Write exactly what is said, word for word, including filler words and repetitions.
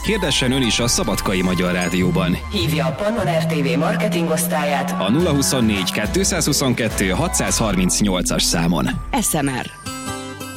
Hirdessen ön is a Szabadkai Magyar Rádióban. Hívja a Pannon er té vé marketing osztályát a nulla huszonnégy kettőszázhuszonkettő hatszázharmincnyolcas számon. es em er